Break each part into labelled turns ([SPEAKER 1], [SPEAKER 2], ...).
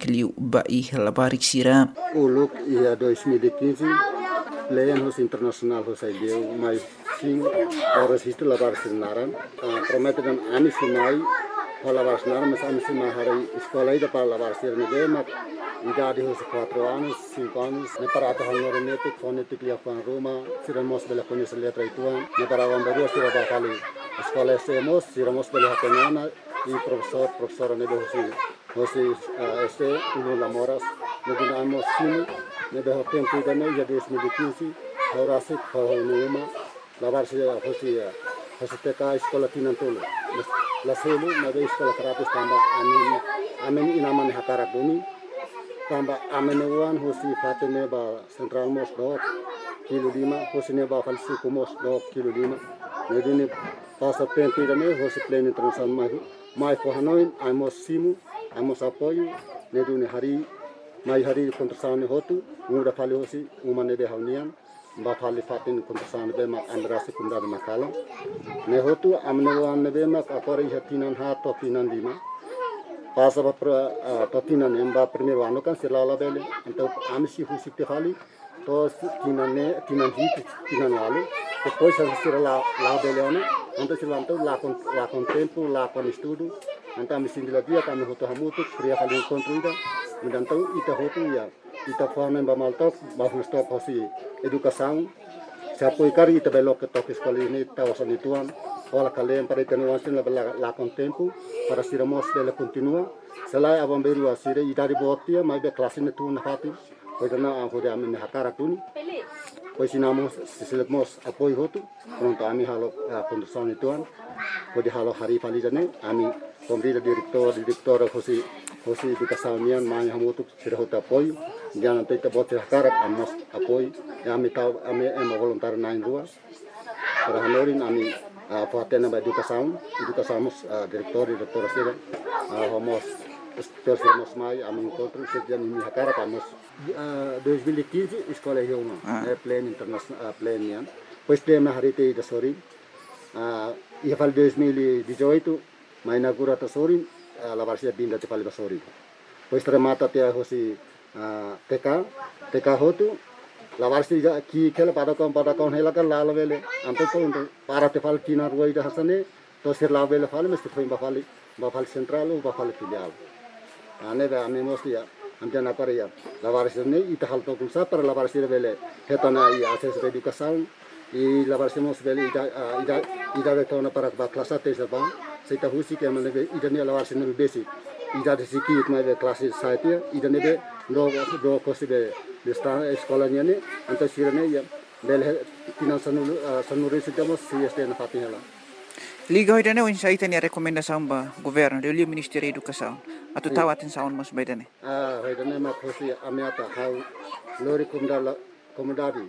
[SPEAKER 1] Clio Bai Labarik Sira.
[SPEAKER 2] Uluk ia 2015 Pelayan Hos Internasional Hos Aideu Mai Sing Horas itu Labar Sinaran Prometedan Ami Simai Labar Sinaran Mas Ami Simai Hari Sekolah itu para Labar Sinaran Mak idade Hos 4 anos 5 anos Ne para ata hanor netik fonetik lia fan Roma Siramos bela conhecer letra ituan Ne para Wambaru Sira Bakali Sekolah semos Siramos bela Hapenana e professora ne Hosi este Uno Lamoras ne dinamos sini ne beho tempo dane ya 2015 Horasik Numa Labar Sira Hosi TK Sekolah Tinantolo La Selu ne be Sekolah Terapis tambah amin inaman hakarak bumi tambah amenuan Hosi Fatene ba Central Mos dok kilo 5 Hosi ne ba Falsi Kumos dok kilo 5 ne dini pasa tempo dane Hosi Plan Internasional mai Hanoi amos simu amos apoio ne duni hari mai hari kontrasane hotu muda fali Hosi umane be haunian ba fali fatin kontrasane be mak andrasi kunda de makala ne hotu amenuan ne be mak akori hatinan ha to pinan 5 pasa ba totinan emba primeiro ano kan selala bele então amisi Hosi te fali to tinan lalu depois a ser lá bele ano então se lantou lá com tempo lá com estudo então me sinto lá dia kami hoto hamutu pria kali construída então ita hoto ya ita forma ba maltok ba stop Hosi educação se apoio cari ita belok ke top escola ini tawasan ituan ola kalian para itenuasin lá com tempo para siramos bele continua selai abang beru asire ita di botia mai be klasin tu na fati pois na hode amen hakara tuni pois sinamos sisilemos apoio hoto pronto ami halo condução ituan pode halo hari fali jane ami pemerintah direktor Hosi educação mian mai hamutu sira hota apoio jangan tita bote hakarak amos apoio ami tau ami voluntário na rua para hanorin ami Fatena ba educação direktor sira homos terus mai ami encontro sejak ini hakarak amos 2015 escola Riona plan internasional plan mian pois tema hari te da sori ia fal 2018 mai inaugura ta sori Labar Sira binda te fali basori pois tremata te Hosi TK hotu Labar Sira ki kela pada kon hela kan la vele anto to para te fal tina ruai da hasane to sir la vele fali mesti foi ba fali central ou ba fali filial ane ba ame mostia antena para ya Labar Sira ne ita hal to kunsa para Labar Sira vele hetana ia akses educação e Labar Sira mos vele ida vetona para ba klasa te sa ba Seita Hosi que amane be ida ne Labar Sira ne besi ida de siki itma be klasi saitia ida ne be do kosi be sta escola ne anta sira ne ya bel tinan sanuru sitamos sieste na fatihela
[SPEAKER 1] Liga hoidane o insaita ni rekomendação ba governo do Ministério da Educação atu tawatin saon mas baidane
[SPEAKER 2] hoidane ma Hosi amiata hau lori komodadi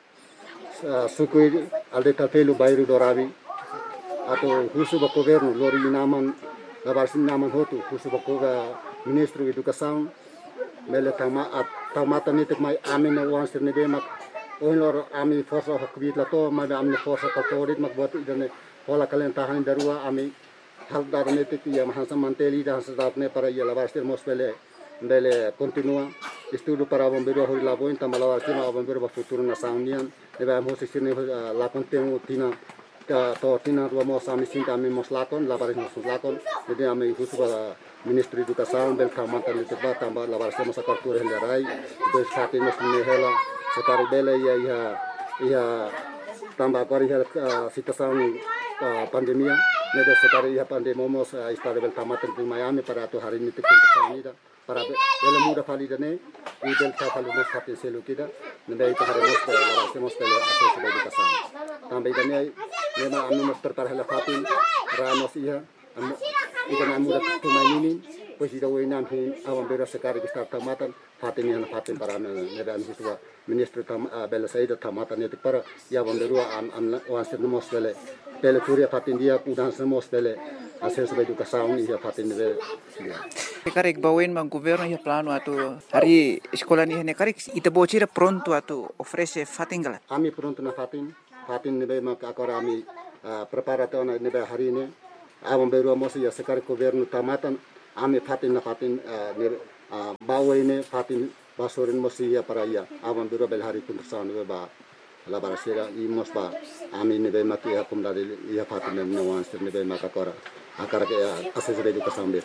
[SPEAKER 2] sukui alde tapelu bairu dorabi atau Husu ba governo lori inaman Labar Sira naman hotu Husu ba ministro educação mele tamata nitik mai amin na uang sirne be mak onlor ami forsa hakbit la to ma ami forsa katorit mak buat idane hola kalian tahan darua ami hal dar nitik ya mahasa manteli dah sedapne para ya Labar Sira mos bele continua estudo para bombeiro hori laboin tambalawa sima bombeiro ba futuro na saunian debe am Hosi sirne la contenu tina tina rua mos ami sinta ami mos lakon Labar Sira mos lakon jadi ami Husu ba Ministro Educação bel kamanta le teba tamba Labar Sira mos akartur hendarai do sate mos hela sekari bele ia tamba kori situação pandemia neda sekari ia pandemia mos estado bel kamanta di Miami para tu hari ini teknik para bele muda fali dane i bel fali mos hati selu kita neda itu hari mos Labar Sira mos bele akses educação tamba idane nema ami mos tertarhela fatin ramos ia ikan amuda tumainin pois ida wenam hin awam bera sekari kita tamatan fatin yana fatin para neda ami tua ministro bele saida tamatan ne para ya bomberua am wansir mos bele kuria fatin dia udan semos bele akses educação ia fatin de
[SPEAKER 1] Karek bawen mang governo ia plano atu hari sekolah ni hene karek ita bocira pronto atu ofrece fatingala
[SPEAKER 2] ami pronto na fatin nebe mak akora ami preparato na nebe hari ini awam beru mos ya sekar governo tamatan ami fatin bawa ini fatin basorin mosi ya para ya awan biro bel hari kuntersan ba la barasera imos ba ami ne be maki ya kumdari ya fatin ne wansir ne be makakora akar ke asesere di kasambe.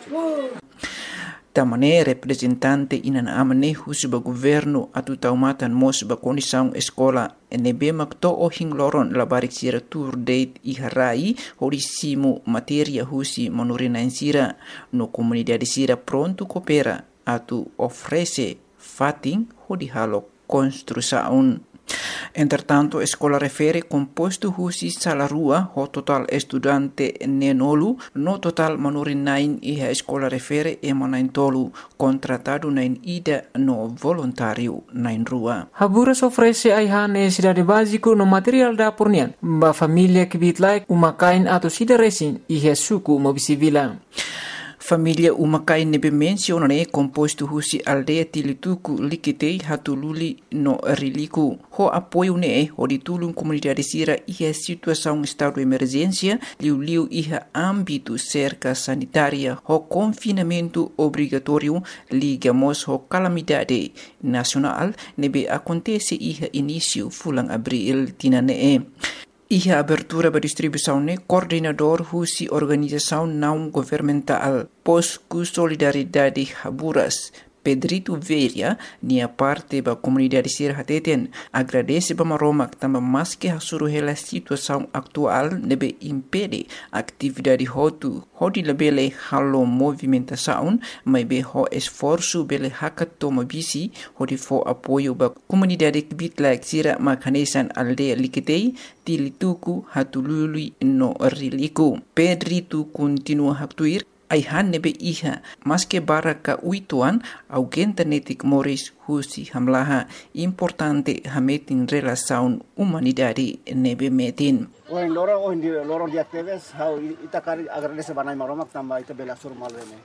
[SPEAKER 1] Tamane representante inan amane husiba governo atu taumatan mos ba condição escola nebe makto o hingloron labarik sira tour date iharai horisimo materia husi manurina sira no comunidade sira pronto coopera atu oferece fating hodi halo construção. Entretanto, a escola refere composto husi salarua ho total estudante nenolu no total manurinain e a escola refere emanain tolu contratado nain ida no voluntário nain rua.
[SPEAKER 3] Haburas oferece aihane cidade básico no material da pornian ba família que bitlai umakain atau sida resin e suku mobisivila.
[SPEAKER 1] Família Umakai nebe menciona ne composto husi aldeia Tilituku likitei hatululi no riliku. Ho apoio ne ho ditulung comunidade sira iha situação estado de emergência liu iha âmbito cerca sanitária ho confinamento obrigatório ligamos ho calamidade nacional nebe acontece iha início fulang abril tinane. Iha abertura ba distribuição ne coordenador husi organização não governamental Posku Solidariedade Haburas Pedrito Veria nia parte ba comunidade sir hateten agradece ba maromak tamba maske hasuru hela situação atual nebe impede atividade hotu hodi lebele halo movimentação mai be ho esforço bele hakat toma bisi hodi fo apoio ba comunidade bitlak sira makanesan aldeia likitei Tilituku hatulului no riliku. Pedrito continua haktuir aihan nebe iha maske baraka uituan augenta netik moris husi hamlaha importante hametin relação humanidade nebe metin.
[SPEAKER 4] Oin lorong di aktives how itakari agradece banai maromak tamba ita bela sur malwene.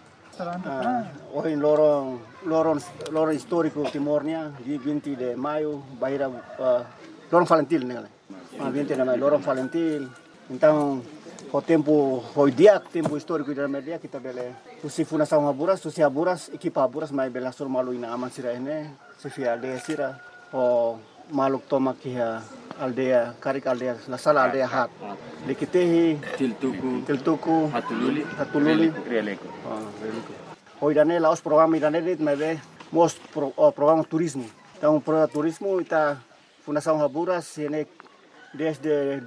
[SPEAKER 4] Oin lorong histórico Timornia di 20 de maio baira lorong Valentil nele. 20 de maio lorong Valentil. Então o tempo tempo histórico da media kita bele usi fundação Haburas usi Haburas equipa Haburas mai bela sur malu ina aman sira ene sifia aldeia sira o maluk toma kia aldeia karik aldeia la sala aldeia hat likitehi tiltuku hatululi rialeko hoi dane laos programa idane dit mai be mos programa turismo então programa turismo ita fundação Haburas ene desde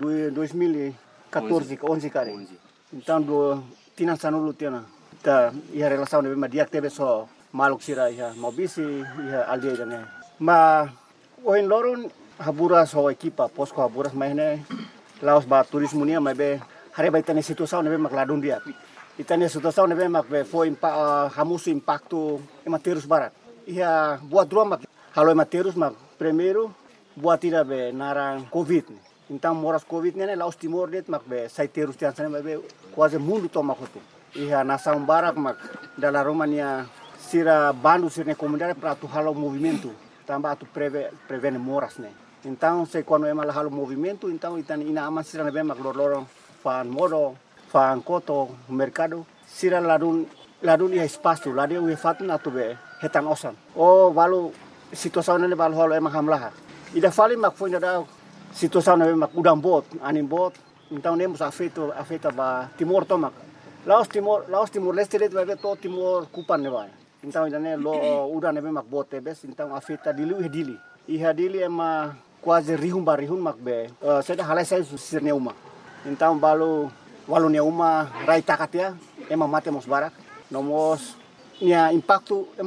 [SPEAKER 4] 2014 ke 11 kali. Então tinan sanulu tiana. Ta ia relação de dia teve só maluk sira ia mobisi ia aldeia dane. Ma oin loron Haburas ho equipa posko Haburas mahne laos ba turismo nia mai be hare ba itane situação nebe mak ladun dia. Itane situação nebe mak be fo hamusu impacto ematerus barat. Ia buat dua mak halo ematerus mak primeiro buat tira be narang covid. Então moras covid nene laos Timor det mak be saiterus tian sana be quase mundo toma kotu. Iha nação barak mak dala Romania sira bandu sirne comunidade para tu halo movimento. Tamba tu prevene moras ne. Então se quando ema halo movimento então itani ina aman sira be mak lorong fan modo fan koto mercado sira ladun iha espaço ladun iha fatna tu be hetan osan. Oh balu situação nele balu halo ema hamlaha. Ida fali mak foi da situação nebe mak udang bot anim bot então nemos afeta ba Timor tomak Laos Timor Leste det bebe to Timor kupan neba então idane lo udang nebe mak bot tebes então afeta dili iha dili ema quase rihum mak be seda halai sai sirne uma então walu ne uma rai takatia ema mate mos barak nomos nia impacto ema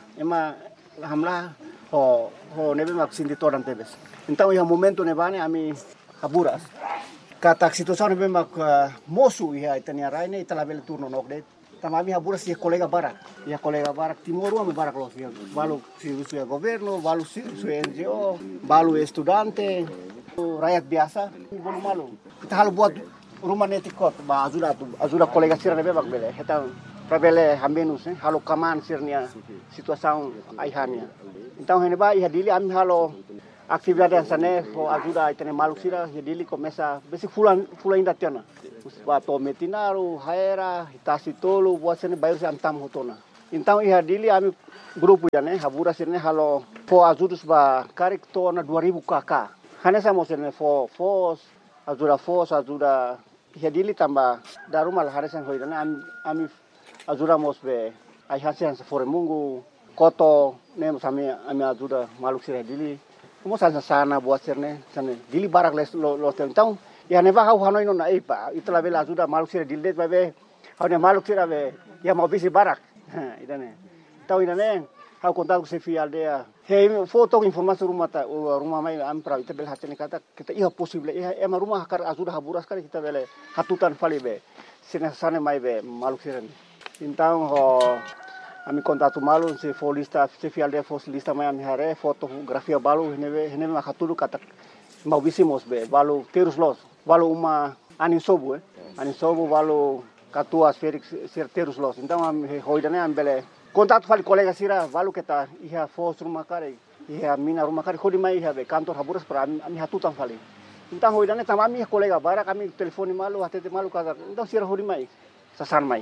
[SPEAKER 4] hamlah ho nebe mak sinti toran tebes. Então, ia momento nevane ami Haburas. Kata situação nebe mak mosu ia itania raine italabel turno nokdet. Tamami Haburas ia kolega barak Timor ami barak los ia. Balu si governo, balu si NGO, balu estudante, rakyat biasa, bolu malu. Kita halu buat rumah netikot ba ajuda kolega sira nebe mak bele. Kita prabele hamenus halu kaman sirnia situação aihania. Então, heneba ia dili ami halo atividade sana ho ajuda itene maluk sira dili começa besi fulan inda tiana ba to metinaru haera itasi tolu buat sene bayar antam hotona Então ia dili ami grupo ya né, habura sirne halo fo ajudos ba karik to na 2000 kk. Hanesa mo sirne fo ajuda ia dili tamba darumal haresan hoidana ami ajuda mosbe ai hasen fore mungu koto nem sami ami ajuda maluk sirne dili. Mo sana buat sirne sana dili barak les lo então ia neva hau hanoi no na ipa itla bela ajuda maluk sirne dili babe hau ne maluk sirne be ia mau bisi barak. Idane. Então idane hau contato com Sefi Aldea. Hei foto informasi rumah mai ampra ita bela hatene kata kita ia possible ia ema rumah hakar ajuda haburas kali kita bele hatutan fali be sine mai be maluk siren. Então ami contato malu se folista Sefi Aldea folista mai ami hare fotografia balu hene ma hatulu kata mau bisimos be balu terus los balu uma anin sobu balu Katuas Felix certeiros los. Então hoidane ambele contato fali colega sira valu kita iha fos rumah kare iha mina rumah kare hodi mai iha be kantor haburas para ami hatutan fali. Então hoidane tama ami colega bara kami telefone malu hatete malu kata então sira hodi mai sasan mai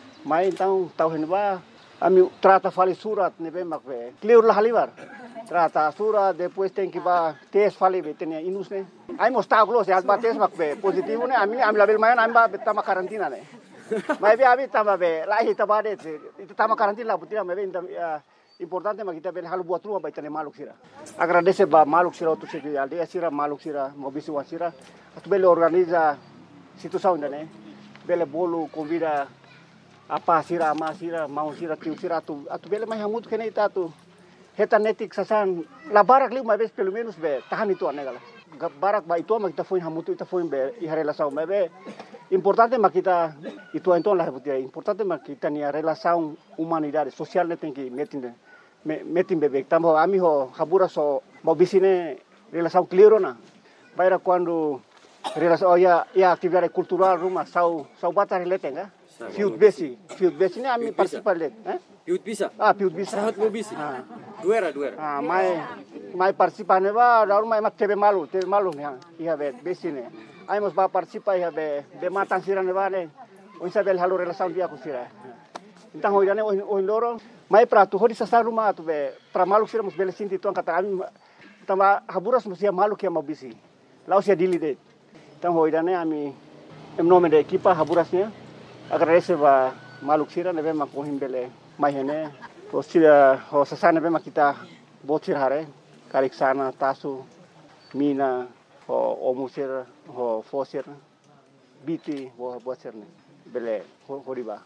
[SPEAKER 4] então tau henba ami trata fali surat nebe makbe clear lah halibar trata surat depois tem que ba tes fali be tenia inusne ai mostau close ya ba tes makbe positivo ne ami label mayan ami ba tama karantina ne Mas abi tama be lahi tabade itu tama karantina butina me bem importante mas kita be halu buat rumah ba itane maluk sira agradece ba maluk sira tu se aldea sira maluk sira mobisi wasira atu bele organiza situação né bele bolo convida apa sira ama sira mau sira tiu sira atu bele mai hamut kene itatu hetanetik sasan la barak li uma vez pelo menos be tahan itu anegala barak ba itu mas kita foi hamutu kita foi be i relação me be importante mas kita itu então lah butia importante mas kita ni relação humanidade social ne tem que metin bebek tambo ami ho habura so mau bisine relação clear na baira quando relação ya atividade cultural rumah sau batar letenga field base ni ami participar let
[SPEAKER 5] Piut bisa?
[SPEAKER 4] Piut bisa.
[SPEAKER 5] Sahat mo bisi? Duera.
[SPEAKER 4] Mai participar ne ba, daur mai mak tebe malu ne, ia be besi ne. Ai mos ba participar ia be matan sira ne ba ne. O sabel halu relação dia ku sira. Então hoidane o loro, mai pra tu hodi sa rumah tu be, pra malu sira mos bele sinti tu kata ami tama haburas mos ia malu kia mau bisi. Lau sia dili de. Então hoidane ami em nome da equipa haburasnya agradece ba maluk sira ne be mak kohim bele mai hene posira ho sasana be makita botir hare karik sana tasu mina ho omusir ho fosir biti ho botir ne bele horiba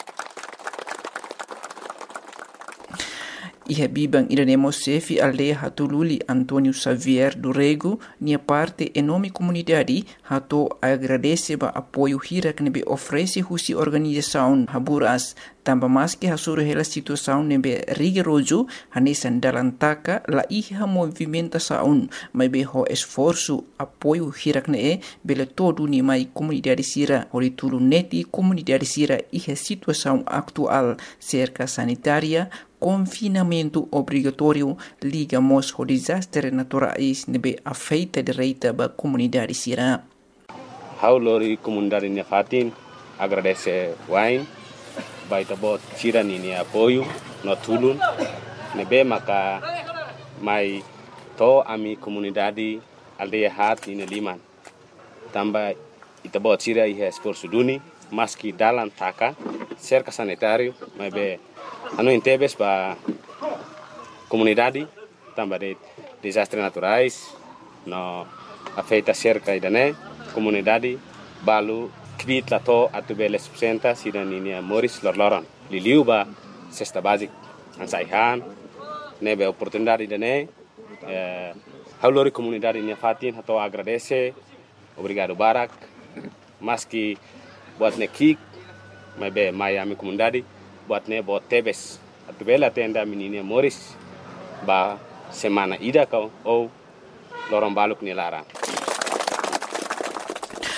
[SPEAKER 1] Iha bibang iremos Sefi Aldea hatululi Antônio Xavier do Rego, nia parte enorme comunidade hato agradece ba apoio hira que nebe oferece husi organização haburas tamba mas que hasuru hela situação nebe rigoroso hanesan dalantaka la iha movimentação mai be ho esforço apoio hira que ne bele todo ni mai comunidade sira horitulu neti comunidade sira iha situação atual cerca sanitária confinamento obrigatório ligamos ao desastre naturais nebe afeita direita ba comunidade sira.
[SPEAKER 6] Haulori comunidade Nefatin agradece wine baita bot sira ni apoio no tulun nebe maka mai to ami comunidade aldeia hat in liman tamba ita bot sira ihe esforço duni maski dalan taka cerca sanitário mai be ano intebes ba comunidade tamba de desastres naturais no afeta cerca idane comunidade balu kvit lato atubele subsenta sidaninia Moris Lorloron liliu ba cesta basic ansaihan nebe oportunidade idane haulori comunidade Nefatin hato agradece obrigado barak maski buat nekik mai ami comunidade buat ne bot tebes atubela tenda menina Moris ba semana ida kau ou lorong baluk ni lara.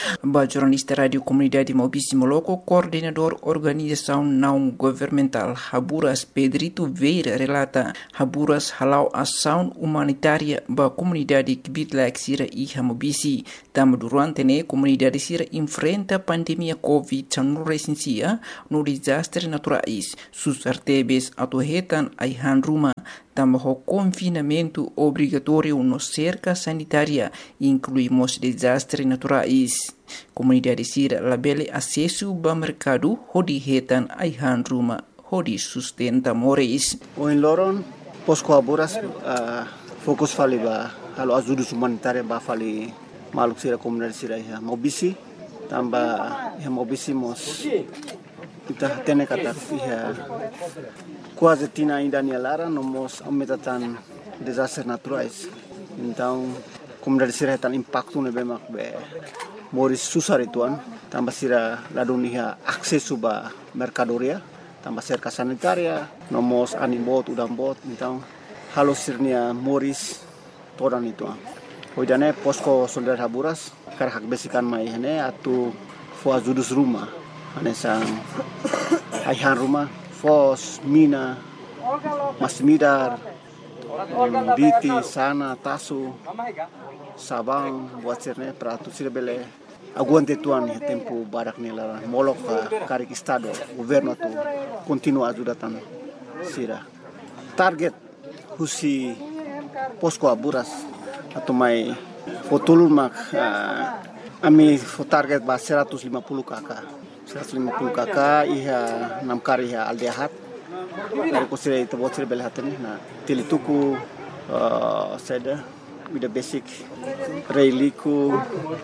[SPEAKER 1] Ba jornalista Radio Comunidade Maubici Moloco, coordenador organização não governamental Haburas Pedrito Veira relata Haburas halau ação humanitária ba comunidade Kibitlaik Sira e Maubici. Tam durante ne comunidade Sira enfrenta pandemia COVID-19 no desastre naturais. Sus artebes atuhetan aihan ruma. Tam ho confinamento obrigatório no cerca sanitária, incluímos desastres naturais. Comunidade Sira labele acesso ao mercado, hodi hetan aihan ruma, hodi sustenta moris.
[SPEAKER 4] O em Loron, Posko Haburas, fokus fali ba, halo ajuda humanitária ba fali maluk Sira comunidade Sira ya Maubici, tamba ya Maubici mos kita tene kata ya quase tina ainda lara nomos aumentatan desastres naturais. Então, comunidade Sira tan impacto ne bemak be moris susar ituan, tamba Sira ladunia akses ba mercadoria, tamba cerca sanitaria, nomos animbot udambot, então halo sirnia moris todan ituan. Hoidane posko soldat Haburas karhak besikan mai hene atu fo ajudus rumah. Anesang aihan rumah, fos, mina, masmidar, biti, sana, tasu, sabang, buat sirne peratu sirbele aguante tuan ya tempo barak nela molok karik estado governo tu continua ajudatan Sira. Target husi Posko Haburas atau mai fotulun mak ami target ba 150 kakak. 150 kakak iha 6 kari iha aldehat dari kusira itu buat sira belhatani na tilituku seda with the basic reiliku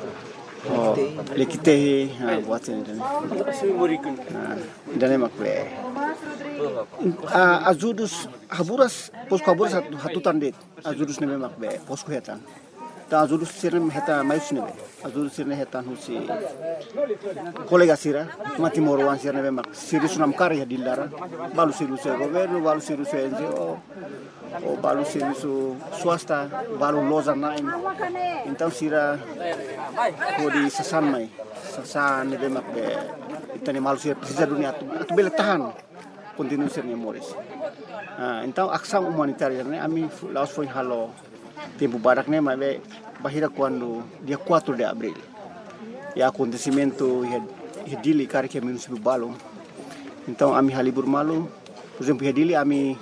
[SPEAKER 4] lekitehi buat sira dan makle azudus Haburas Posko Haburas hatutan det azudus neme makbe Posko hetan ta azudus sirne heta mayus nebe azudus sirne hetan husi kolega Sira mati morwan sirne be mak sirisu nam kari dilara balu sirisu governo balu sirisu NGO o balu sirisu swasta balu loza naim então Sira kodi sasan mai sasan nebe mak be itani malu sira dunia tu bele tahan continue sirne moris então ação humanitária ne ami laos foi halo tempo barak ne mabe bahira quando dia 4 de abril e acontecimento dili kari que município Balong. Então ami halibur malu por exemplo dili ami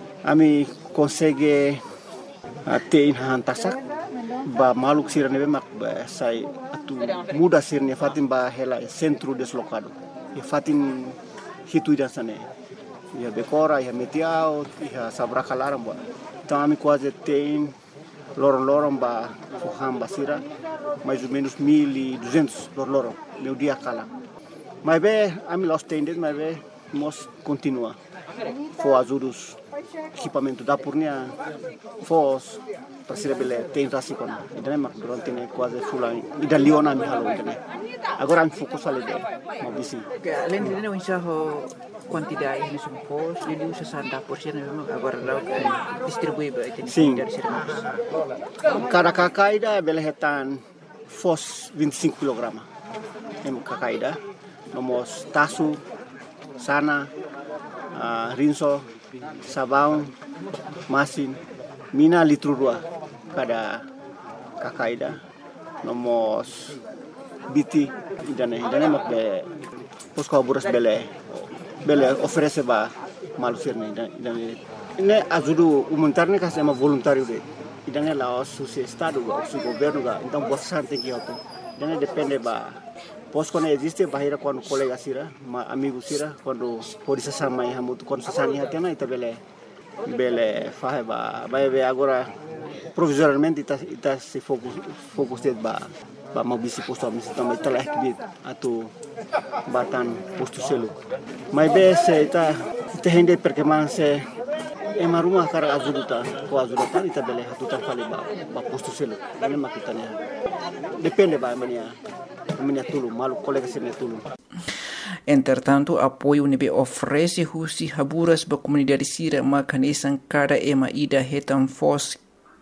[SPEAKER 4] consegue ter hantasak ba maluk Sira nebe mak sai atu muda sirne fatim ba hela centro deslocado e fatim hitu dan sana ya bekora ya metiao ya sabraka laram ba. Então ami quase tem lorong-lorong ba foham Sira mais ou menos 1.200 lorong meu dia kala mas be ami lost tendet mas be mos continua fo ajudus equipamento da purnia fos para Sira bele tem rasikon idane mak durante ne quase fulan ida liona mi halo idane agora ami fokus ale de Maubici
[SPEAKER 1] além de não enxerro quantidade de supos ele usa 60% agora lá distribui para
[SPEAKER 4] sim cada kakaida bele hetan fos 25 kg em kakaida nomos tasu sana rinso sabão masin mina litro 2 cada kakaida nomos biti idane mak be Posko Haburas bele oferece ba malu sirne idane ne ajudu humanitário ka sama voluntário de idane la su estado ga su governo ga então bastante que auto idane depende ba Posko ne existe bahira quando colega Sira ma amigo Sira quando pode sama ya mutu quando sasani hatena ita bele fahe ba agora provisoriamente ita se focus de ba Maubici posto amisi também telah kibit atau batan posto selu mas be se ita hende perkembangan se ema rumah kara ajuduta ita bele hatutan fali ba posto selu ini makitanya depende ba mania tulung malu colega sirne tulung.
[SPEAKER 1] Entretanto, apoio nebe oferece husi Haburas ba comunidade Sira makanesan kada ema ida hetan fos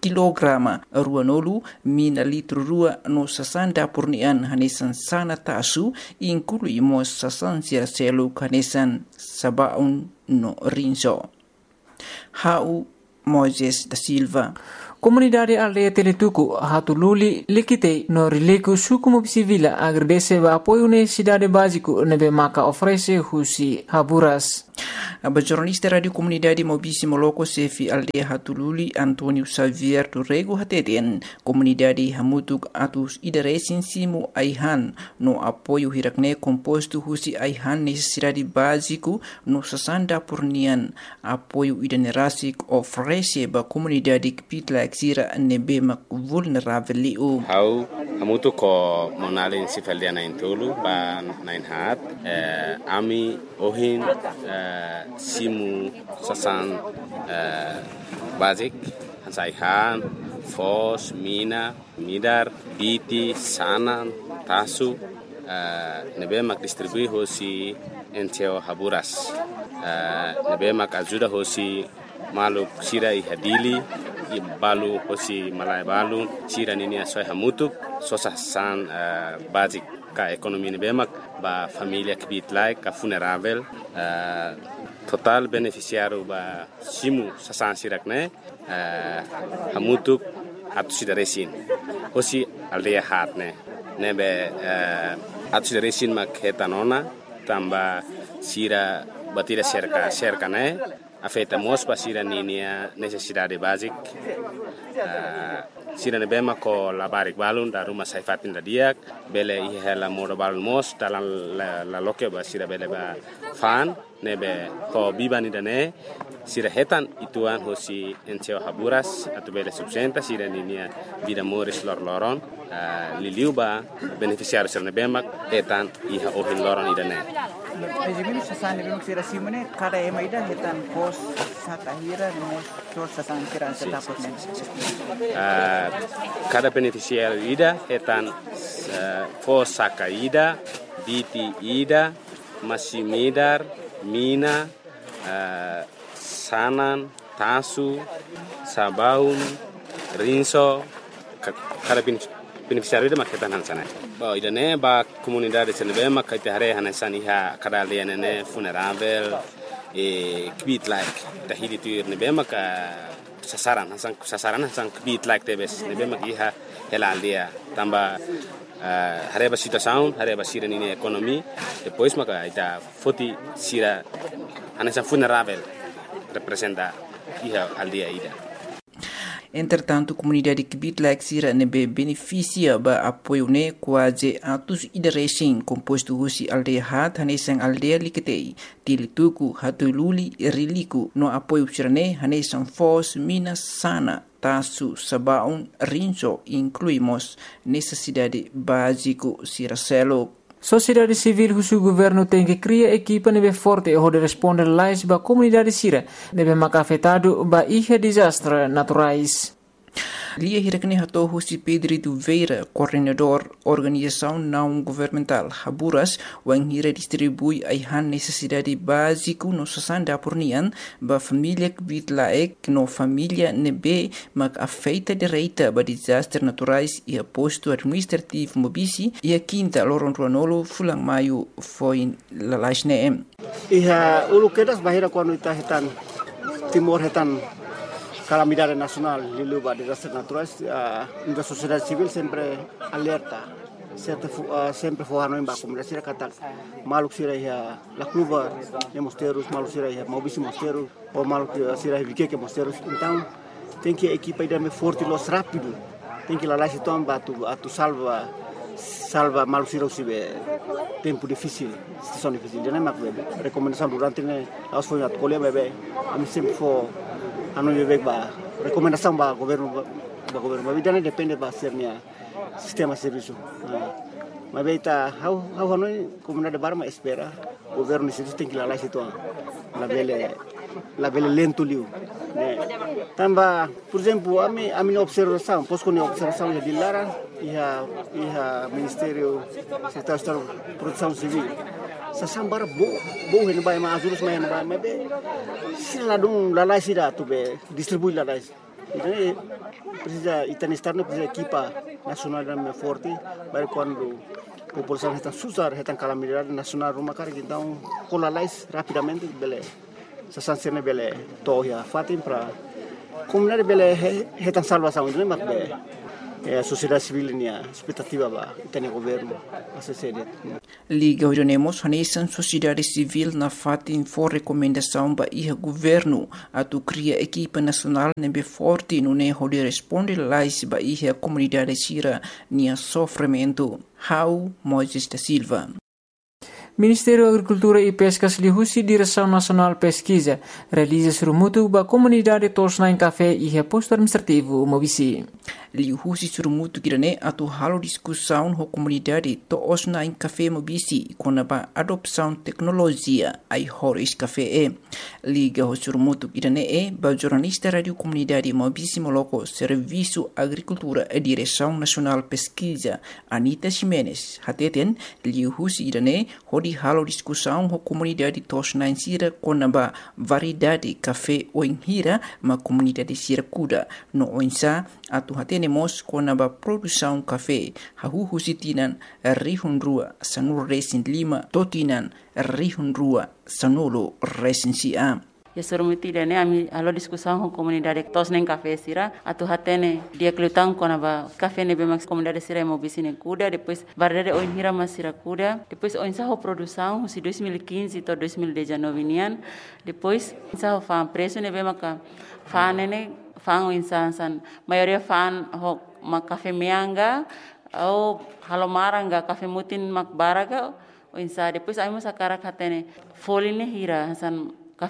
[SPEAKER 1] kilograma ruanolu mina litro rua no sasan dapurnian hanesan sana tasu inclui mo sasan siraselu hanesan sabaun no rinso. Hau Moises da Silva.
[SPEAKER 3] Comunidade aldeia Teletuku Hatululi Likitei no Riliku suku mobisivila agradece o apoio na cidade básico nebe maka oferece husi Haburas.
[SPEAKER 1] A jornalista Radio Comunidade Mobisi Moloko Sefi Aldeia Hatululi Antônio Xavier do Rego Hateten Comunidade Hamutuk Atus Idaresin Simu Aihan no apoio hirakne composto husi Aihan necessidade básico no sasanda purnian apoio idanerasik oferece ba comunidade kipitla exira nebe mak vulnerável liu.
[SPEAKER 6] Hau hamutuk ko monalin sifaldiana intulu ba nain hat ami ohin simu sasan basic hansaihan fos mina midar biti sanan tasu nebe mak distribui hosi enteo Haburas nebe mak ajuda hosi maluk sira ihadili balu hosi malai balu sira nini asoi hamutuk sosasan basic ka ekonomi nebe mak ba família kibit ka funerável total beneficiário ba simu sasan sirakne hamutuk atu sidaresin hosi aldeia hatne nebe atu sidaresin mak hetanona tamba sira batira cerca ne afeta mos pa sira ninia necessidade basic sira nebe mak ko labarik balun da rumah saifatin da diak bele ihela modo balun mos dalam la loke ba sira bele ba fan nebe ko bibani dane sira hetan ituan hosi enteo Haburas atu bele subsenta sira ninia vida moris loron liliu ba beneficiário sira nebe mak hetan iha ohin loron idane.
[SPEAKER 7] Ejimin sasan nebe mak sira simune kada emaida hetan pos sakahira mos sor sasan sira setapot men.
[SPEAKER 6] Cada beneficiário ida hetan pos sakaida biti ida masimidar mina sanan tasu sabaun rinso kada beneficiário ida maketan hansana ba idane ba comunidade senebe makite hare hanesan iha kada lianene funerável kibit like tahili tuir nebe maka sasaran hasan kibit like tebes nebe mak iha helaldia tamba hareba situação hareba sira nini ekonomi depois maka ita foti sira hanesan funerável representa iha aldia ida.
[SPEAKER 1] Entretanto, a comunidade Kibitla Exira nebe beneficia ba apoio ne quase atus idaresin composto husi aldeia hat hanesan aldeia liketei Tilituku Hatululi Riliku no apoio sirane hanesan fos mina sana tasu sabaun rinso incluímos necessidade básico siracelo.
[SPEAKER 3] Sociedade civil husu governo tem que criar equipa nebe forte e de responder lais ba comunidade sira nebe mak afetado ba ihe desastre naturais.
[SPEAKER 1] Lia hirakne hato husi Pedro do Veira, coordenador organização não governamental Haburas, wang hira distribui aihan necessidade básico no sasanda purnian ba família kbitlaek no família nebe mak afeita direita ba desastre naturais e a posto administrativo mobisi e a quinta loron ruanolo fulang maio foi lalaisne.
[SPEAKER 4] Iha ulu kedas bahira quando ita hetan timor hetan calamidade nacional lilu ba desastres naturais a sociedade civil sempre alerta sempre forrano em ba comunidade sira kata maluk sira ia la cluba de mosteiros maluk sira ia mobisi mosteiros ou maluk sira ia que mosteiros então tem que equipa ida me forte los rápido tem que lá se tomba tu salva maluk sira usibe tempo difícil situação difícil já mak bebe recomendação durante ne aos foi at colher bebe am sempre for anu bebek ba recomendação ba governo mas vida depende ba sernya sistema serviço mas beita how noi comunidade barma espera governo isso tem que lá situ la belle lento liu tamba por exemplo a minha observação posso com observação de Lara e ministério secretário de proteção civil sasambara bo hen bay ma azurus main bay ma be sila dum lalai sida tu be distribui lalai Então, precisa, Itanistar não precisa equipa nacional forte, mas quando a população está susar, está calamidade nacional, uma carga, então, colalize rapidamente, beleza. Se sanciona, beleza, toia, fatem para comunidade, beleza, está salvação, não é mais beleza. A sociedade civil tinha expectativa para o governo a ser
[SPEAKER 1] Liga Orionemos Hanesan sociedade civil na fatin for recomendação para o governo a tu cria equipa nacional nebe forte no ne hode responde lais para a comunidade sira nia sofrimento. How Moisés da Silva.
[SPEAKER 3] Ministério da Agricultura e Pescas Lihusi Direção Nacional Pesquisa realiza surmutu ba comunidade Tosna em Café e posto administrativo Mobisi.
[SPEAKER 1] Lihusi surmutu kirane atu halo discussão ho comunidade Tosna em Café Mobisi com ba adopção tecnologia ai horis café liga ho surmutu kirane ba jornalista radio comunidade Mobisi Moloco Serviço Agricultura e Direção Nacional Pesquisa Anita Ximenes hateten Lihusi kirane di halo discussão com a comunidade Tosna em Sira com a variedade café ou em Hira, uma comunidade Sira Kuda. No Oinsa, atuhatenemos com a produção café, hahuhu sitinan, rihun rua, sanur resin lima, totinan, rihun rua, sanolo resin sia.
[SPEAKER 8] Ya surmutida ne ami alo discussão com comunidade Tosna em Café Sira atu hatene dia kelutang com a café ne bemax comunidade Sira Mobisi ne Kuda depois variedade oin hira mas Sira Kuda depois oinsa ho produção si 2015 to 2019 nian depois insa ho fan preço ne bemaka fan ne fan oinsa san maioria fan ho ma café meanga ou halomaranga café mutin mak baraga oinsa depois ai mas akara hatene foline hira san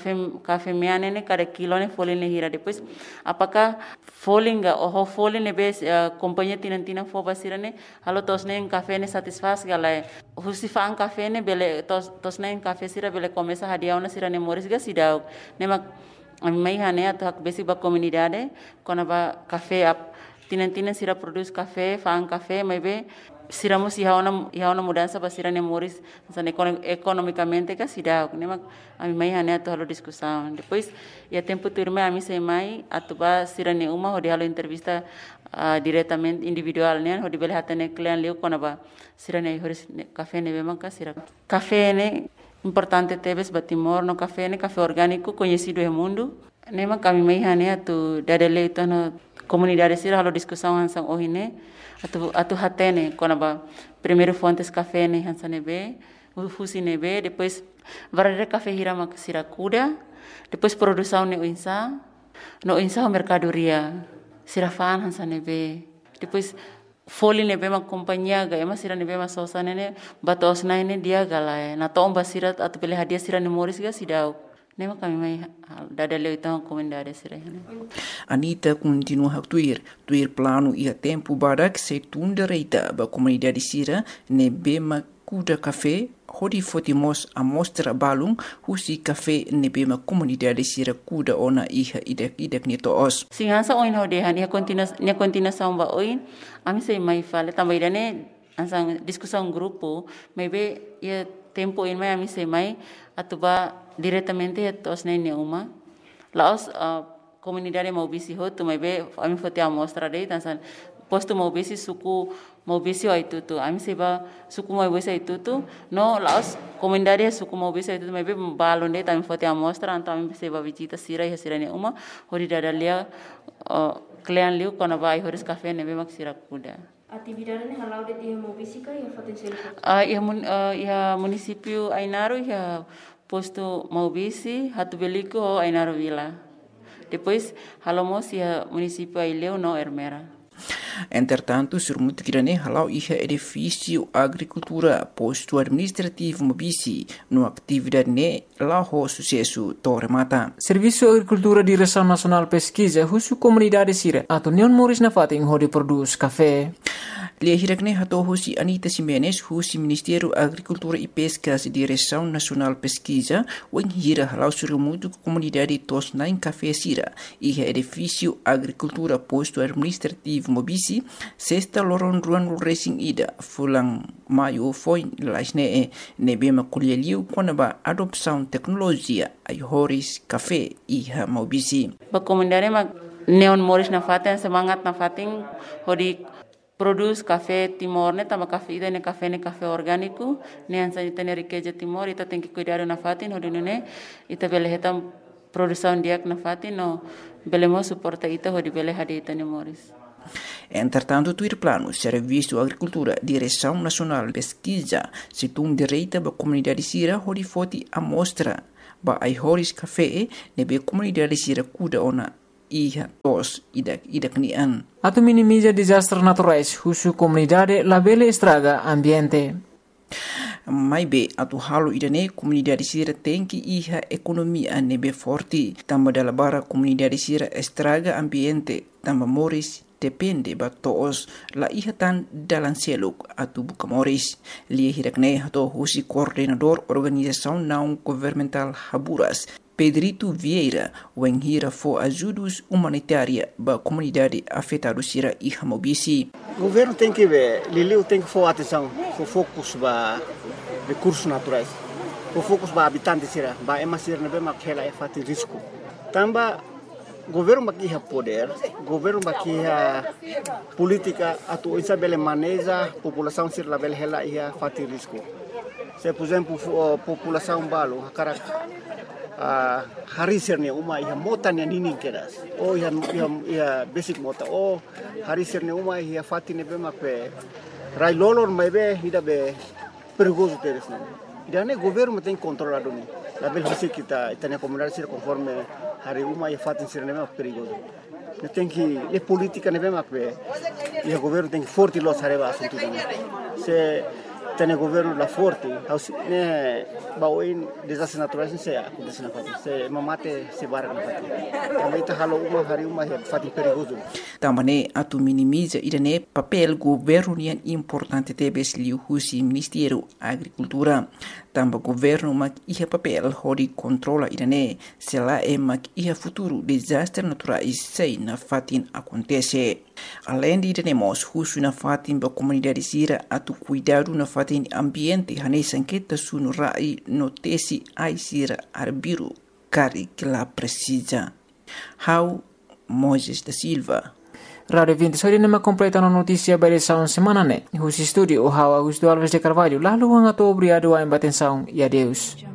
[SPEAKER 8] café meane ne cada kilo ne folin ne hira depois apakah folinga oh folin ne bes companhia tinantina fo basira ne halo tosne em café ne satisfaz galai husifan café ne bele tosne em café sira bele começa hadiau na sira ne moris ga sidau ne mak mai hane atu hak besi ba comunidade kona ba café tinantina sira produz café fan café mai be siramos ihaona mudança para sira ne moris san economicamente ka sida ne mak ami mai hane atu halo discussão depois ia tempo turme ami sei mai atu ba sira ne uma hodi halo entrevista diretamente individual ne hodi bele hatane client leu kona ba sira ne horis café ne be mak sira café ne importante tebes batimor no café orgânico conhecido no mundo ne mak ami mai hane atu dadele itu no comunidade sira halo discussão hansang ohine atu hatene kona ba primeiro fontes café ne hansane be fusi ne be depois variedade café hira mak Sira Kuda depois produção ne oinsa no oinsa mercadoria sira fan hansane be depois foli ne be mak companhia ga ema sira ne be mak sosa ne batos na ne dia gala na tomba sira atu pele hadia sira ne moris ga sidau nema kami mai dada leu então comunidade Sira.
[SPEAKER 1] Anita continua a tuir plano e a tempo barak se tunda reita ba comunidade Sira ne bema kuda café hodi fotimos a mostra balung husi café ne bema comunidade Sira kuda ona iha idek ni toos.
[SPEAKER 8] Singansa oin hode han ia continuação ba oin ami sei mai fale também dane ansang discussão grupo maybe ia tempo in mai ami sei mai atuba diretamente tos ne uma laos comunidade Mobisi ho tu mai be ami fote a mostra dei tansan posto Mobisi suku Mobisi ai tutu ami seba suku Mobisi ai tutu no laos comunidade suku Mobisi ai tutu mai be balon dei ami fote a mostra anto ami seba visita Sira ne uma hori dadalia client liu kona vai horis café ne be mak Sira Kuda.
[SPEAKER 9] Atividade ne halau de dia Mobisi ka ia potensial
[SPEAKER 8] ia município Ainaro ia posto Mobisi hatu beliko Ainaro Vila. Depois halomos ia município Aileu no Ermera.
[SPEAKER 1] Entretanto, surmutu kirane halau iha edifício agricultura posto administrativo Mobisi no atividade ne laho sucesso toremata.
[SPEAKER 3] Serviço Agricultura Direção Nacional Pesquisa husu comunidade Sira atau Neon Moris na fating hodi produz café.
[SPEAKER 1] Lia hirakne hato husi Anita Ximenes husi Ministério Agricultura e Pescas Direção Nacional Pesquisa wen hira halau surmutu comunidade Tosna em Café Sira iha edifício agricultura posto administrativo Mobisi sexta loron ruan racing ida fulang maio foi lasne nebema kulialiu konaba adopção tecnologia ai horis café iha Mobisi
[SPEAKER 8] ba comunidade mak neon moris na fatin semangat na fatin hodi produz café Timor ne tama café ida ne café orgânico ne ansa ita ne riqueza Timor ita tem que cuidar na fatin hodi ne ita bele heta produção diak na fatin no belemo suporta ita hodi bele hadi ita ne moris.
[SPEAKER 1] Entretanto, o plano Serviço Agricultura, Direção Nacional de Pesquisa, se um direito da comunidade sira hodi foti amostra ba ai horis café nebe comunidade sira kuda ona iha tos idak nian.
[SPEAKER 3] Atu minimiza desastres naturais, husu comunidade labele estraga ambiente.
[SPEAKER 1] Mai be atu halo idane comunidade sira tem que iha economia nebe forte, tamba da bara comunidade sira estraga ambiente, tamba moris depende ba toos la iha tan dalan seluk atu buka moris. Lia hirakne hato husi coordenador organização não governamental Haburas, Pedrito Vieira, wen hira fo ajudos humanitária ba comunidade afetada sira iha mobisi.
[SPEAKER 4] O governo tem que ver, Liliu tem que for atenção, for focus ba recursos naturais, for focus ba habitantes sira, ba emasir nebe makhela e fati risco. Tamba governo bakiha poder, governo bakiha política atu isa bele maneja população sir la bele hela ia fati risco. Se por exemplo população balo karak hari sirne uma ia mota ne nini keras. O ia basic mota o hari sirne uma ia fati ne bema pe rai lolor mebe ida be perigoso teres ne. Dane governo tem controlado ni. La bele hisi kita itania comunidade sir conforme hari uma ia fatin sir nema perigoso. Tem que a política ne bema pe e o governo tem que forte los hareba assunto. Se tem governo la forte, ne baoin desastres naturais se acontece na fatin. Se mamate se barra na fatin. Também tá halo uma hari uma ia fatin perigoso.
[SPEAKER 1] Também atu minimiza idane papel governo nian importante tebes liu husi Ministério Agricultura. Tamba governo mak iha papel hori controla idane se lá é mak iha futuro desastre naturais sei na fatin acontece. Além de idane husu na fatin ba comunidade sira atu cuidado na fatin ambiente hane sanqueta sunu rai notesi ai sira arbiru cari que la precisa. How Moses da Silva.
[SPEAKER 3] Radio 26 nama completa na notícia ba edição semana ne. Husi studio o Augusto Alves de Carvalho lalu ang ato obrigado a embatenção e adeus.